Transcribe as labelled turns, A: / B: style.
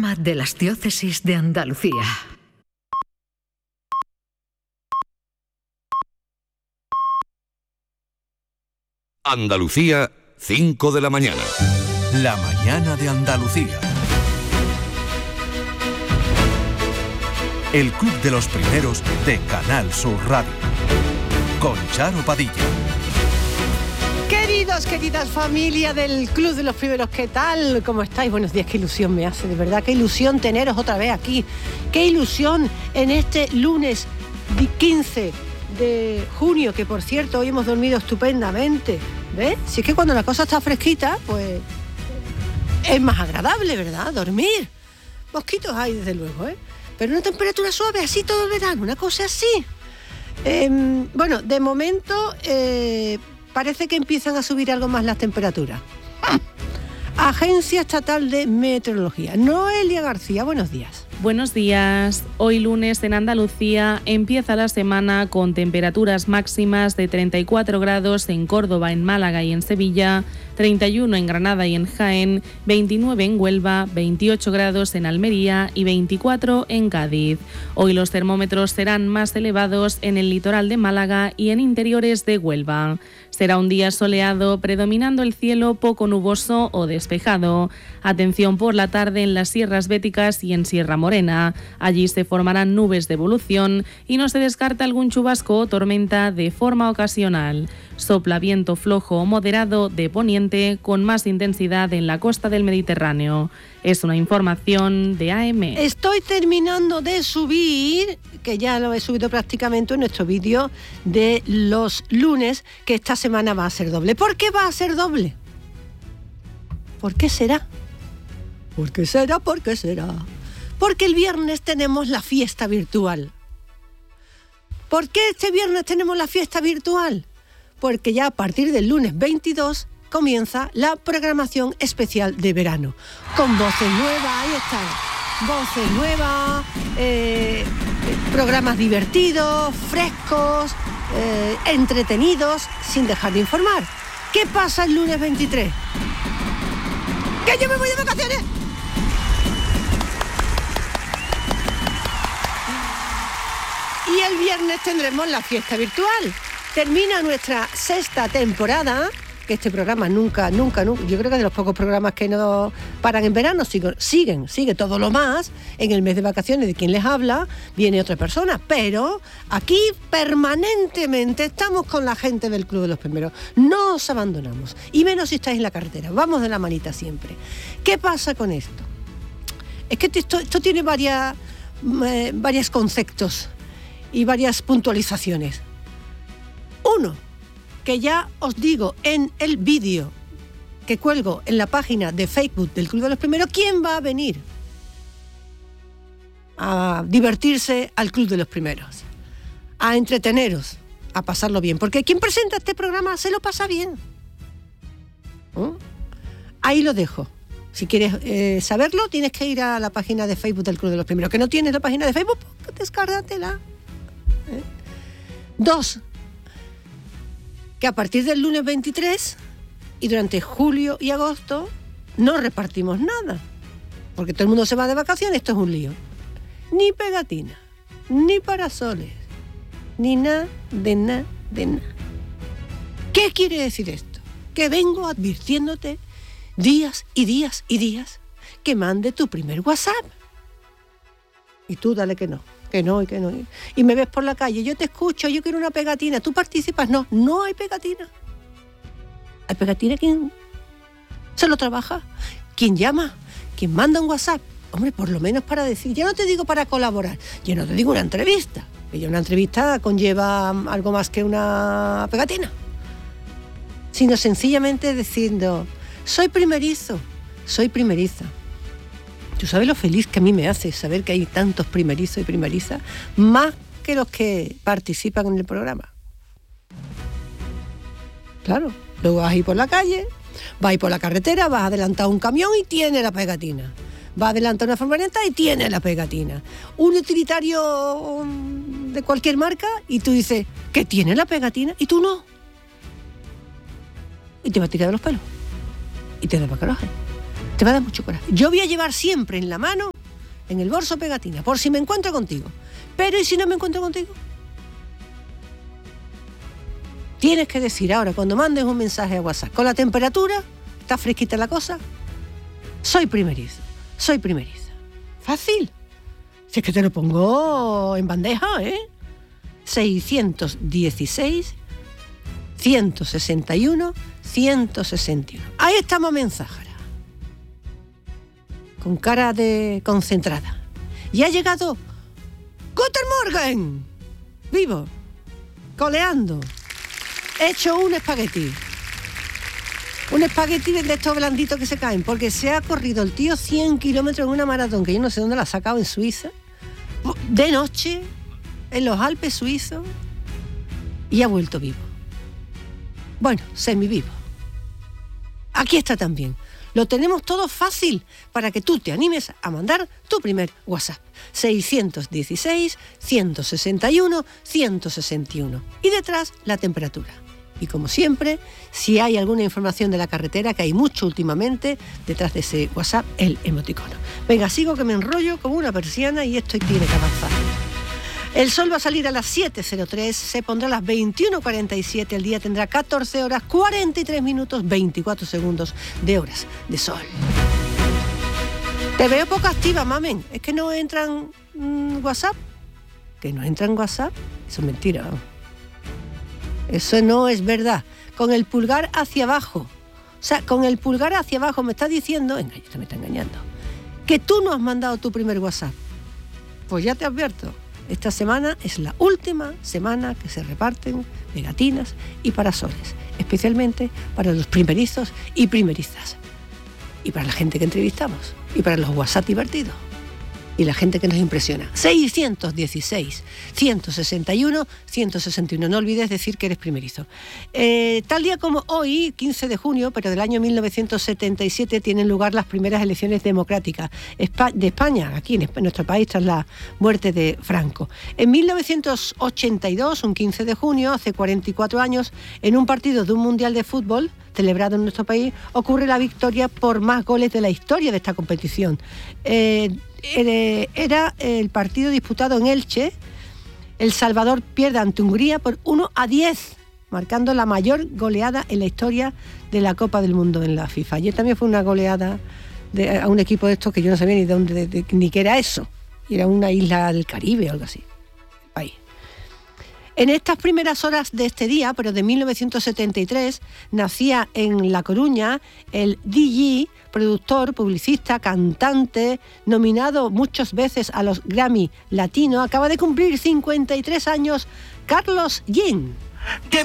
A: programa de las diócesis de Andalucía.
B: Andalucía, 5 de la mañana.
C: La mañana de Andalucía. El Club de los Primeros de Canal Sur Radio. Con Charo Padilla.
D: Queridos, queridas familia del Club de los Primeros, ¿qué tal? ¿Cómo estáis? Buenos días, qué ilusión me hace, de verdad, qué ilusión teneros otra vez aquí. Qué ilusión en este lunes 15 de junio, que por cierto hoy hemos dormido estupendamente, ¿ves? Si es que cuando la cosa está fresquita, pues es más agradable, ¿verdad? Dormir. Mosquitos hay, desde luego, ¿eh? Pero una temperatura suave, así todo el verano, una cosa así. Bueno, de momento parece que empiezan a subir algo más las temperaturas. Agencia Estatal de Meteorología. Noelia García, buenos días.
E: Buenos días. Hoy lunes en Andalucía empieza la semana con temperaturas máximas de 34 grados en Córdoba, en Málaga y en Sevilla, 31 en Granada y en Jaén, 29 en Huelva, 28 grados en Almería y 24 en Cádiz. Hoy los termómetros serán más elevados en el litoral de Málaga y en interiores de Huelva. Será un día soleado, predominando el cielo poco nuboso o despejado. Atención por la tarde en las sierras béticas y en Sierra Morena. Allí se formarán nubes de evolución y no se descarta algún chubasco o tormenta de forma ocasional. Sopla viento flojo o moderado de poniente con más intensidad en la costa del Mediterráneo. Es una información de AM.
D: Estoy terminando de subir, que ya lo he subido prácticamente en nuestro vídeo de los lunes, que esta semana va a ser doble. ¿Por qué va a ser doble? ¿Por qué será? ¿Por qué será? ¿Por qué será? Porque el viernes tenemos la fiesta virtual. ¿Por qué este viernes tenemos la fiesta virtual? Porque ya a partir del lunes 22 comienza la programación especial de verano. Con voces nuevas, ahí están. Voces nuevas, programas divertidos, frescos, entretenidos, sin dejar de informar. ¿Qué pasa el lunes 23? ¡Que yo me voy de vacaciones! Y el viernes tendremos la fiesta virtual. Termina nuestra sexta temporada, que este programa nunca, yo creo que de los pocos programas que no paran en verano, sigue todo lo más. En el mes de vacaciones de quien les habla, viene otra persona, pero aquí permanentemente estamos con la gente del Club de los Primeros. No os abandonamos, y menos si estáis en la carretera, vamos de la manita siempre. ¿Qué pasa con esto? Es que esto tiene varios conceptos y varias puntualizaciones. Uno, que ya os digo en el vídeo que cuelgo en la página de Facebook del Club de los Primeros, quién va a venir a divertirse al Club de los Primeros, a entreteneros, a pasarlo bien, porque quien presenta este programa se lo pasa bien. Ahí lo dejo. Si quieres saberlo, tienes que ir a la página de Facebook del Club de los Primeros. ¿Que no tienes la página de Facebook? Pues descárgatela. 2, que a partir del lunes 23 y durante julio y agosto no repartimos nada, porque todo el mundo se va de vacaciones, esto es un lío. Ni pegatina, ni parasoles, ni nada de nada. ¿Qué quiere decir esto? Que vengo advirtiéndote días y días y días que mande tu primer WhatsApp. Y tú dale que no. Y me ves por la calle, yo te escucho, yo quiero una pegatina, tú participas, no hay pegatina. ¿Hay pegatina? ¿Quién se lo trabaja? ¿Quién llama? ¿Quién manda un WhatsApp? Hombre, por lo menos para decir, ya no te digo para colaborar, yo no te digo una entrevista, que ya una entrevista conlleva algo más que una pegatina, sino sencillamente diciendo, soy primeriza. ¿Tú sabes lo feliz que a mí me hace saber que hay tantos primerizos y primerizas, más que los que participan en el programa? Claro, luego vas a ir por la calle, vas a ir por la carretera, vas a adelantar un camión y tiene la pegatina. Vas a adelantar una furgoneta y tiene la pegatina. Un utilitario de cualquier marca y tú dices, ¿que tiene la pegatina? Y tú no. Y te va a tirar de los pelos. Y te da coraje. Te va a dar mucho coraje. Yo voy a llevar siempre en la mano en el bolso pegatina, por si me encuentro contigo. Pero ¿y si no me encuentro contigo? Tienes que decir ahora, cuando mandes un mensaje a WhatsApp, con la temperatura, ¿está fresquita la cosa? Soy primerizo. Fácil. Si es que te lo pongo en bandeja, 616 161 161. Ahí estamos, mensajera. Con cara de concentrada. Y ha llegado Guten Morgen. Vivo. Coleando. He hecho un espagueti. Un espagueti de estos blanditos que se caen, porque se ha corrido el tío 100 kilómetros en una maratón, que yo no sé dónde la ha sacado, en Suiza, de noche, en los Alpes suizos, y ha vuelto vivo. Bueno, semivivo. Aquí está también. Lo tenemos todo fácil para que tú te animes a mandar tu primer WhatsApp. 616 161 161. Y detrás la temperatura. Y como siempre, si hay alguna información de la carretera, que hay mucho últimamente, detrás de ese WhatsApp, el emoticono. Venga, sigo que me enrollo como una persiana y esto tiene que avanzar. El sol va a salir a las 7:03, se pondrá a las 21:47, el día tendrá 14 horas, 43 minutos, 24 segundos de horas de sol. Te veo poco activa, mamen. ¿Es que no entran WhatsApp? ¿Que no entran WhatsApp? Eso es mentira, ¿no? Eso no es verdad. Con el pulgar hacia abajo. O sea, con el pulgar hacia abajo me está diciendo, venga, esto me está engañando, que tú no has mandado tu primer WhatsApp. Pues ya te advierto, esta semana es la última semana que se reparten pegatinas y parasoles, especialmente para los primerizos y primerizas. Y para la gente que entrevistamos. Y para los WhatsApp divertidos. Y la gente que nos impresiona. 616 161 161. No olvides decir que eres primerizo. Tal día como hoy, 15 de junio, pero del año 1977, tienen lugar las primeras elecciones democráticas de España, aquí en nuestro país, tras la muerte de Franco. En 1982, un 15 de junio, hace 44 años, en un partido de un mundial de fútbol celebrado en nuestro país, ocurre la victoria por más goles de la historia de esta competición. Era el partido disputado en Elche. El Salvador pierde ante Hungría por 1-10, marcando la mayor goleada en la historia de la Copa del Mundo en la FIFA. Ayer también fue una goleada a un equipo de estos que yo no sabía ni de dónde, ni qué era eso. Era una isla del Caribe o algo así. País. En estas primeras horas de este día, pero de 1973, nacía en La Coruña el DJ, productor, publicista, cantante, nominado muchas veces a los Grammy Latino. Acaba de cumplir 53 años, Carlos Jean.